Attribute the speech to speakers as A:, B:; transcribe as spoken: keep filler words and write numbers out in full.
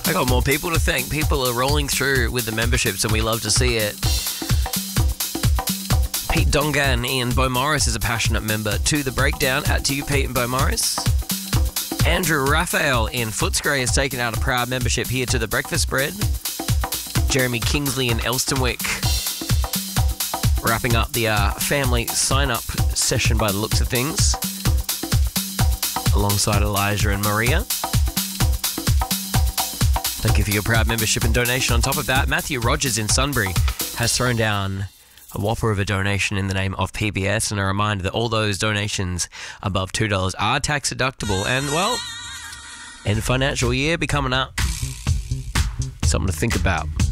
A: I got more people to thank. People are rolling through with the memberships and we love to see it. Pete Dongan in Beaumaris is a passionate member to The Breakdown. Out to you, Pete and Beaumaris. Andrew Raphael in Footscray has taken out a proud membership here to The Breakfast Spread. Jeremy Kingsley in Elstonwick wrapping up the uh, family sign-up session by the looks of things, alongside Elijah and Maria. Thank you for your proud membership and donation. On top of that, Matthew Rogers in Sunbury has thrown down a whopper of a donation in the name of P B S, and a reminder that all those donations above two dollars are tax deductible. And, well, end financial year be coming up. Something to think about.